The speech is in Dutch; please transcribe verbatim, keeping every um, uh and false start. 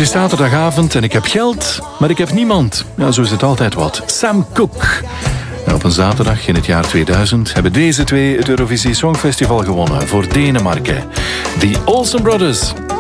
is zaterdagavond en ik heb geld, maar ik heb niemand. Ja, zo is het altijd wat. Sam Cooke. En op een zaterdag in het jaar tweeduizend hebben deze twee het Eurovisie Songfestival gewonnen voor Denemarken. The Olsen Brothers